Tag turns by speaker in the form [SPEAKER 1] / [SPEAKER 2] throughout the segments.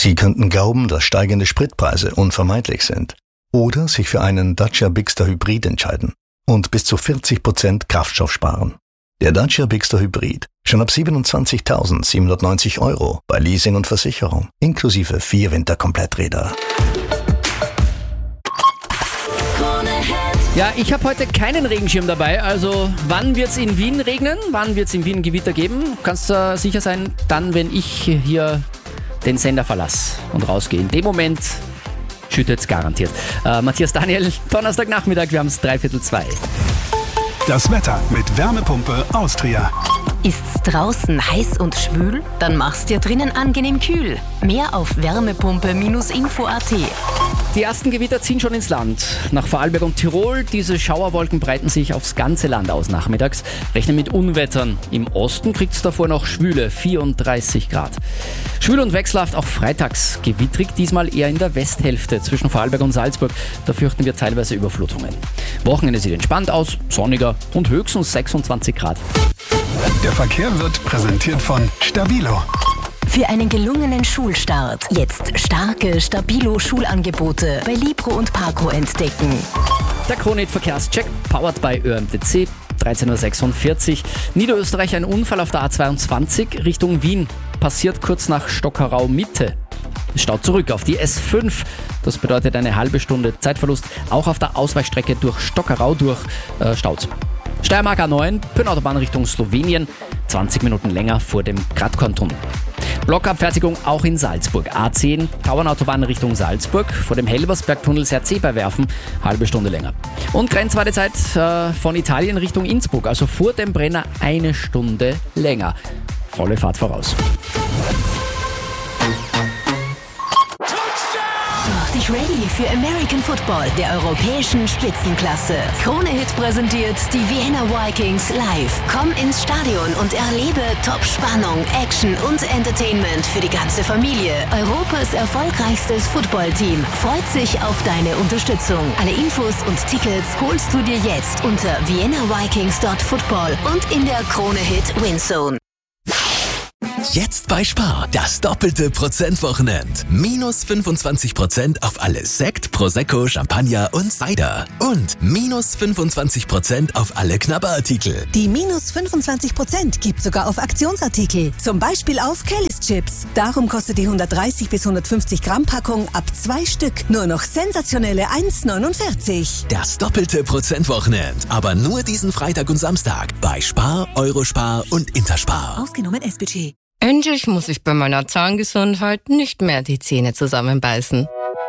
[SPEAKER 1] Sie könnten glauben, dass steigende Spritpreise unvermeidlich sind. Oder sich für einen Dacia Bigster Hybrid entscheiden und bis zu 40% Kraftstoff sparen. Der Dacia Bigster Hybrid, schon ab 27.790 € bei Leasing und Versicherung, inklusive 4 Winterkompletträder.
[SPEAKER 2] Ja, ich habe heute keinen Regenschirm dabei, also wann wird's in Wien regnen, wann wird's in Wien Gewitter geben? Kannst du sicher sein, dann, wenn ich hier den Sender verlasse und rausgehe. In dem Moment schüttet's garantiert. Matthias Daniel, Donnerstagnachmittag, wir haben es 3:15.
[SPEAKER 3] Das Wetter mit Wärmepumpe Austria.
[SPEAKER 4] Ist's draußen heiß und schwül? Dann mach's dir drinnen angenehm kühl. Mehr auf wärmepumpe-info.at.
[SPEAKER 2] Die ersten Gewitter ziehen schon ins Land. Nach Vorarlberg und Tirol, diese Schauerwolken breiten sich aufs ganze Land aus nachmittags. Rechnen mit Unwettern. Im Osten kriegt's davor noch schwüle 34 Grad. Schwül und wechselhaft auch freitags. Gewittrig diesmal eher in der Westhälfte zwischen Vorarlberg und Salzburg. Da fürchten wir teilweise Überflutungen. Wochenende sieht entspannt aus, sonniger und höchstens 26 Grad.
[SPEAKER 3] Der Verkehr wird präsentiert von Stabilo.
[SPEAKER 4] Für einen gelungenen Schulstart jetzt starke Stabilo-Schulangebote bei Libro und Parco entdecken.
[SPEAKER 2] Der Krone-Hit Verkehrscheck, powered by ÖMTC, 13:46 Uhr. Niederösterreich, ein Unfall auf der A22 Richtung Wien. Passiert kurz nach Stockerau Mitte. Es staut zurück auf die S5. Das bedeutet eine halbe Stunde Zeitverlust. Auch auf der Ausweichstrecke durch Stockerau staut's. Steiermark A9, Pönautobahn Richtung Slowenien. 20 Minuten länger vor dem Gradkorntunnel. Blockabfertigung auch in Salzburg. A10, Tauernautobahn Richtung Salzburg. Vor dem Helbersbergtunnel Sercé bei Werfen. Halbe Stunde länger. Und Grenzwartezeit von Italien Richtung Innsbruck. Also vor dem Brenner eine Stunde länger. Volle Fahrt voraus.
[SPEAKER 4] Mach dich ready für American Football der europäischen Spitzenklasse. Krone-Hit präsentiert die Vienna Vikings live. Komm ins Stadion und erlebe Top-Spannung, Action und Entertainment für die ganze Familie. Europas erfolgreichstes Footballteam freut sich auf deine Unterstützung. Alle Infos und Tickets holst du dir jetzt unter viennavikings.football und in der Krone-Hit Winzone.
[SPEAKER 5] Jetzt bei Spar, das doppelte Prozentwochenend. Minus 25% auf alles Sekt, Prosecco, Champagner und Cider. Und minus 25% auf alle Knabberartikel.
[SPEAKER 6] Die minus 25% gibt sogar auf Aktionsartikel. Zum Beispiel auf Kellys Chips. Darum kostet die 130 bis 150 Gramm Packung ab 2 Stück nur noch sensationelle 1,49.
[SPEAKER 5] Das doppelte Prozentwochenend. Aber nur diesen Freitag und Samstag bei Spar, Eurospar und Interspar.
[SPEAKER 6] Ausgenommen SBG.
[SPEAKER 7] Endlich muss ich bei meiner Zahngesundheit nicht mehr die Zähne zusammenbeißen.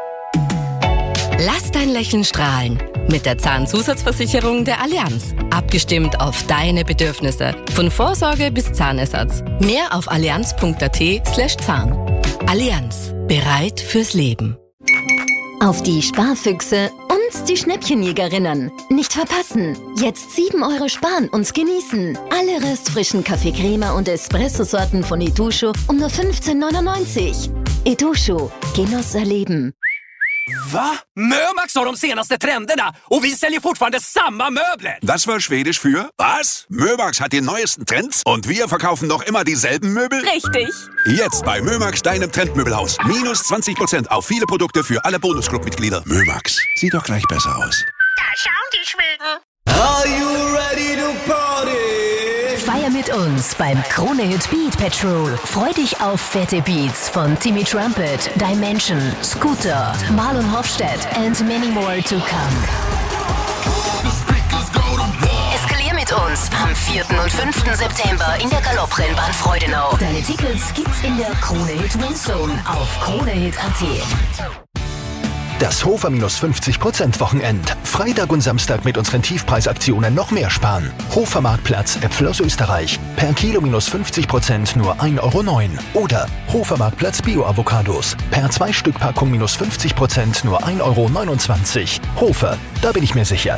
[SPEAKER 7] Lass dein Lächeln strahlen mit der Zahnzusatzversicherung der Allianz. Abgestimmt auf deine Bedürfnisse. Von Vorsorge bis Zahnersatz. Mehr auf allianz.at/Zahn. Allianz. Bereit fürs Leben.
[SPEAKER 4] Auf die Sparfüchse und die Schnäppchenjägerinnen. Nicht verpassen. Jetzt 7 € sparen und genießen. Alle restfrischen Kaffee-Crema und Espresso-Sorten von Itochu um nur 15,99. Itochu. Genuss erleben.
[SPEAKER 8] Va? Mömax har de senaste trenderna och vi säljer fortfarande samma möbler.
[SPEAKER 9] Das war Schwedisch für was? Mömax hat die neuesten Trends und wir verkaufen noch immer dieselben Möbel?
[SPEAKER 4] Richtig.
[SPEAKER 9] Jetzt bei Mömax, deinem Trendmöbelhaus. Minus 20% auf viele Produkte für alle Bonusclub-Mitglieder. Mömax, sieht doch gleich besser aus.
[SPEAKER 4] Da schauen die Schweden.
[SPEAKER 8] Are you ready to party?
[SPEAKER 4] Feier mit uns beim Krone-Hit Beat Patrol. Freu dich auf fette Beats von Timmy Trumpet, Dimension, Scooter, Marlon Hofstedt and many more to come. Eskalier mit uns am 4. und 5. September in der Galopprennbahn Freudenau. Deine Tickets gibt's in der Krone-Hit Winzone auf kronehit.at.
[SPEAKER 10] Das Hofer minus 50% Wochenend. Freitag und Samstag mit unseren Tiefpreisaktionen noch mehr sparen. Hofer Marktplatz, Äpfel aus Österreich. Per Kilo minus 50% nur 1,09 € Oder Hofer Marktplatz Bio-Avocados. Per 2-Stück-Packung minus 50% nur 1,29 €. Hofer, da bin ich mir sicher.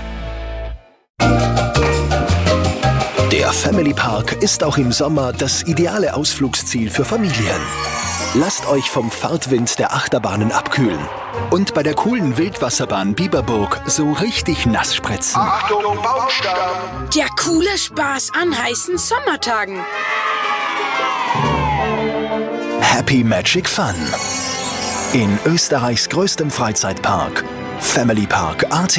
[SPEAKER 10] Der Family Park ist auch im Sommer das ideale Ausflugsziel für Familien. Lasst euch vom Fahrtwind der Achterbahnen abkühlen und bei der coolen Wildwasserbahn Biberburg so richtig nass spritzen.
[SPEAKER 11] Achtung, Baumstamm! Der coole Spaß an heißen Sommertagen.
[SPEAKER 10] Happy Magic Fun. In Österreichs größtem Freizeitpark, Family Park AT.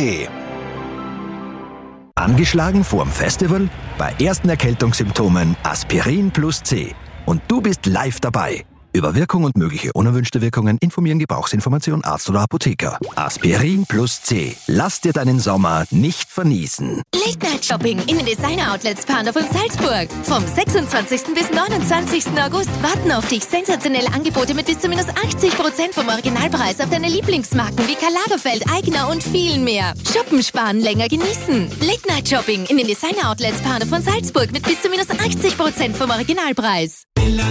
[SPEAKER 12] Angeschlagen vorm Festival? Bei ersten Erkältungssymptomen Aspirin plus C. Und du bist live dabei. Über Wirkung und mögliche unerwünschte Wirkungen informieren Gebrauchsinformation Arzt oder Apotheker. Aspirin plus C. Lass dir deinen Sommer nicht verniesen.
[SPEAKER 13] Late Night Shopping in den Designer Outlets Partner von Salzburg. Vom 26. bis 29. August warten auf dich sensationelle Angebote mit bis zu minus 80% vom Originalpreis auf deine Lieblingsmarken wie Karl Lagerfeld, Aigner und vielen mehr. Shoppen, sparen, länger genießen. Late Night Shopping in den Designer Outlets Partner von Salzburg mit bis zu minus 80% vom Originalpreis.